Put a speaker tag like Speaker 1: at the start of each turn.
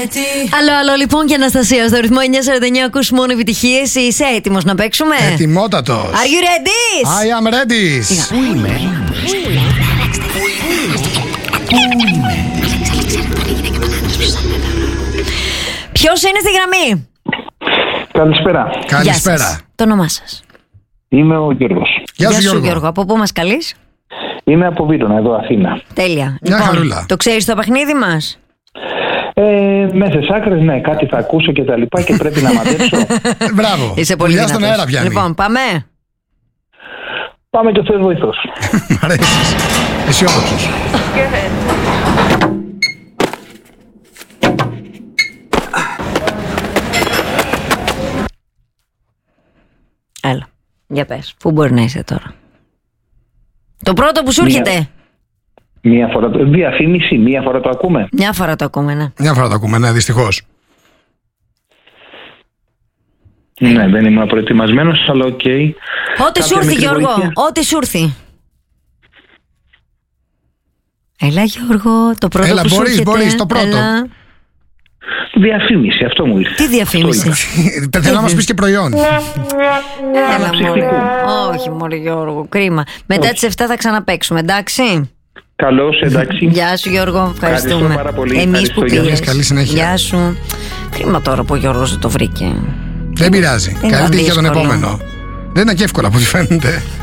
Speaker 1: Άλλο, λοιπόν, και Αναστασία στο ρυθμό 949 ακούς μόνο επιτυχίες. Είσαι έτοιμος να παίξουμε?
Speaker 2: Ετοιμότατος.
Speaker 1: Are you ready?
Speaker 2: I am ready.
Speaker 3: Πού είμαι?
Speaker 1: Ποιος είναι στη γραμμή?
Speaker 4: Καλησπέρα.
Speaker 2: Καλησπέρα.
Speaker 1: Γεια σας. Το όνομά σας?
Speaker 4: Είμαι ο Γιώργος.
Speaker 2: Γεια σου,
Speaker 1: Γιώργο. Από πού μας καλείς?
Speaker 4: Είμαι από Βύρονα, εδώ Αθήνα.
Speaker 1: Τέλεια.
Speaker 2: Μια χαρούλα.
Speaker 1: Το ξέρεις το παιχνίδι μας?
Speaker 4: Μέσα στις άκρες, ναι, κάτι θα ακούσω και τα λοιπά και πρέπει να μαντέψω.
Speaker 2: Μπράβο.
Speaker 1: Είσαι πολύ
Speaker 2: Δουλειά στον
Speaker 1: δυνατός.
Speaker 2: αέρα πιάνει.
Speaker 1: Λοιπόν, πάμε.
Speaker 4: Πάμε και ο Θεός βοηθός.
Speaker 2: Μ' αρέσεις. Αισιόδοξος.
Speaker 1: Έλα, για πες. Πού μπορεί να είσαι τώρα? Το πρώτο που σου έρχεται.
Speaker 4: Μία φορά διαφήμιση, μία φορά το ακούμε.
Speaker 1: Μια φορά το ακούμε, ναι.
Speaker 2: Μια φορά το ακούμε, ναι, δυστυχώς.
Speaker 4: Ναι, δεν ήμουν προετοιμασμένος, αλλά οκ.
Speaker 1: Ό,τι σου
Speaker 4: Κάποια
Speaker 1: έρθει,
Speaker 4: μικρή
Speaker 1: Γιώργο.
Speaker 4: βοήθεια?
Speaker 1: Ό,τι σου έρθει. Έλα, Γιώργο, το πρώτο
Speaker 2: Έλα,
Speaker 1: που σου έρχεται.
Speaker 2: μπορείς, το πρώτο.
Speaker 1: Έλα.
Speaker 4: Διαφήμιση, αυτό μου ήρθε.
Speaker 1: Τι διαφήμιση?
Speaker 2: Θέλω να μας πεις και προϊόν.
Speaker 1: Έλα, μωρέ. Όχι, μωρέ, Γιώργο, κρίμα. Μετά τις 7 θα ξαναπαίξουμε, εντάξει?
Speaker 4: Καλώς, εντάξει.
Speaker 1: Γεια σου, Γιώργο, ευχαριστούμε.
Speaker 4: Ευχαριστώ πάρα πολύ.
Speaker 1: Εμείς
Speaker 4: Ευχαριστώ,
Speaker 1: που
Speaker 4: γεια
Speaker 1: πήγες.
Speaker 2: σας. Καλή συνέχεια.
Speaker 1: Γεια σου. Κρίμα τώρα που ο Γιώργος δεν το βρήκε.
Speaker 2: Δεν πειράζει.
Speaker 1: Είναι
Speaker 2: Καλή τύχη για τον
Speaker 1: δύσκολο.
Speaker 2: επόμενο. Δεν είναι και εύκολα από ό,τι φαίνεται.